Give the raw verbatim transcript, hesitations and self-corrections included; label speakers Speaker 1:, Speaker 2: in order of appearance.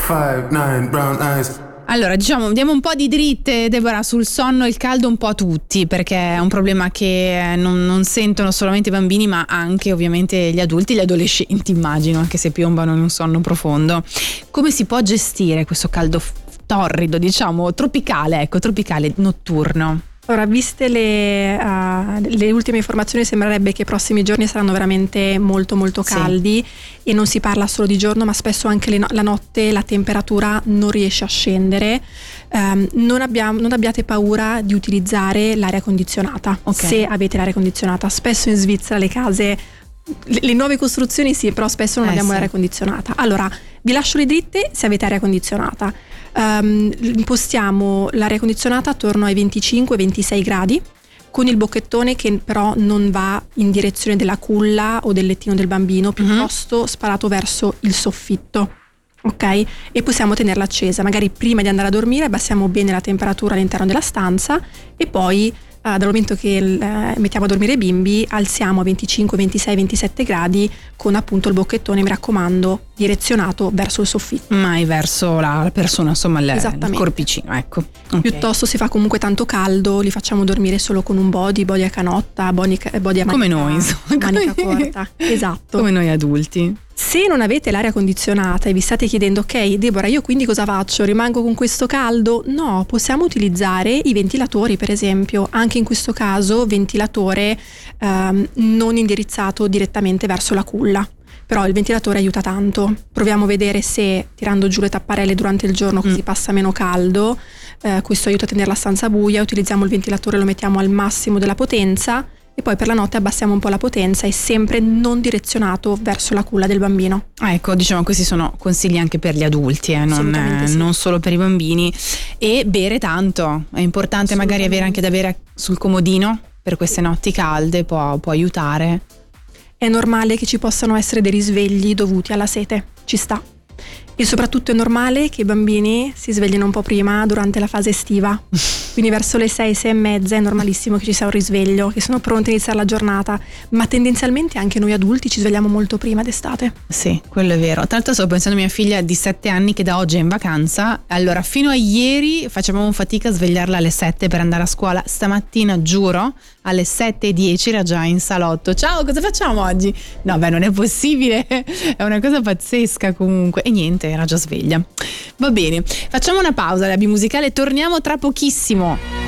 Speaker 1: five nine brown eyes.
Speaker 2: Allora, diciamo, diamo un po' di dritte, Deborah, sul sonno e il caldo un po' a tutti, perché è un problema che non, non sentono solamente i bambini, ma anche ovviamente gli adulti, gli adolescenti, immagino, anche se piombano in un sonno profondo. Come si può gestire questo caldo torrido, diciamo, tropicale, ecco, tropicale, notturno?
Speaker 3: Ora, viste le, uh, le ultime informazioni, sembrerebbe che i prossimi giorni saranno veramente molto molto caldi, sì. E non si parla solo di giorno, ma spesso anche le no- la notte la temperatura non riesce a scendere. Um, non, abbiamo, non abbiate paura di utilizzare l'aria condizionata, okay. Se avete l'aria condizionata. Spesso in Svizzera le case, le, le nuove costruzioni sì, però spesso non eh abbiamo sì. l'aria condizionata. Allora, vi lascio le dritte se avete aria condizionata. Um, impostiamo l'aria condizionata attorno ai venticinque ventisei gradi, con il bocchettone che però non va in direzione della culla o del lettino del bambino, piuttosto uh-huh. sparato verso il soffitto, ok? E possiamo tenerla accesa, magari prima di andare a dormire abbassiamo bene la temperatura all'interno della stanza e poi Uh, dal momento che uh, mettiamo a dormire i bimbi alziamo a venticinque ventisei ventisette gradi con appunto il bocchettone, mi raccomando, direzionato verso il soffitto,
Speaker 2: mai verso la persona, insomma il, il corpicino, ecco. Okay.
Speaker 3: Piuttosto se fa comunque tanto caldo li facciamo dormire solo con un body, body a canotta, body, body a manica,
Speaker 2: come noi, insomma,
Speaker 3: manica corta, esatto,
Speaker 2: come noi adulti.
Speaker 3: Se non avete l'aria condizionata e vi state chiedendo ok Deborah, io quindi cosa faccio? Rimango con questo caldo? No, possiamo utilizzare i ventilatori, per esempio. Anche in questo caso ventilatore ehm, non indirizzato direttamente verso la culla, però il ventilatore aiuta tanto. Proviamo a vedere se tirando giù le tapparelle durante il giorno così mm. passa meno caldo, eh, questo aiuta a tenere la stanza buia. Utilizziamo il ventilatore, lo mettiamo al massimo della potenza e poi per la notte abbassiamo un po' la potenza e sempre non direzionato verso la culla del bambino.
Speaker 2: Ah, ecco, diciamo questi sono consigli anche per gli adulti, eh, non, eh,
Speaker 3: sì.
Speaker 2: non solo per i bambini. E bere tanto, è importante magari avere anche da bere sul comodino per queste notti calde, può, può aiutare.
Speaker 3: È normale che ci possano essere dei risvegli dovuti alla sete, ci sta. E soprattutto è normale che i bambini si sveglino un po' prima durante la fase estiva, quindi verso le sei, sei e mezza è normalissimo che ci sia un risveglio, che sono pronti a iniziare la giornata, ma tendenzialmente anche noi adulti ci svegliamo molto prima d'estate.
Speaker 2: Sì, quello è vero. Tra l'altro sto pensando a mia figlia di sette anni che da oggi è in vacanza, allora fino a ieri facevamo fatica a svegliarla alle sette per andare a scuola, stamattina giuro alle sette e dieci era già in salotto. Ciao, cosa facciamo oggi? No, beh, non è possibile, è una cosa pazzesca comunque. E niente, era già sveglia. Va bene, facciamo una pausa, la B musicale, torniamo tra pochissimo.